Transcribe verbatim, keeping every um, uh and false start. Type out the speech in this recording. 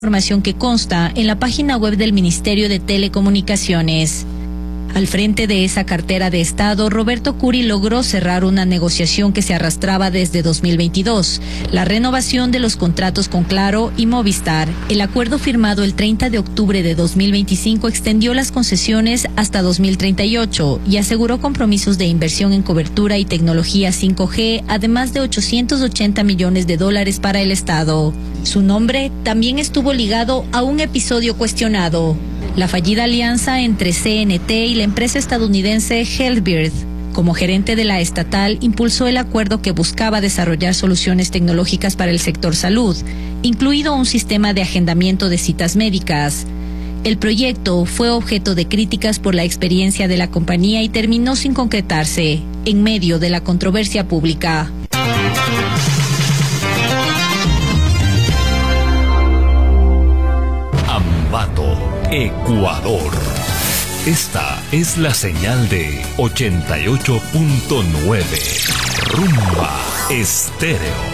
Información que consta en la página web del Ministerio de Telecomunicaciones. Al frente de esa cartera de Estado, Roberto Curi logró cerrar una negociación que se arrastraba desde dos mil veintidós, la renovación de los contratos con Claro y Movistar. El acuerdo firmado el treinta de octubre de dos mil veinticinco extendió las concesiones hasta dos mil treinta y ocho y aseguró compromisos de inversión en cobertura y tecnología cinco G, además de ochocientos ochenta millones de dólares para el Estado. Su nombre también estuvo ligado a un episodio cuestionado: la fallida alianza entre C N T y la empresa estadounidense Healthbird. Como gerente de la estatal, impulsó el acuerdo que buscaba desarrollar soluciones tecnológicas para el sector salud, incluido un sistema de agendamiento de citas médicas. El proyecto fue objeto de críticas por la experiencia de la compañía y terminó sin concretarse, en medio de la controversia pública. Ambato, Ecuador. Esta es la señal de ochenta y ocho punto nueve. Rumba Estéreo.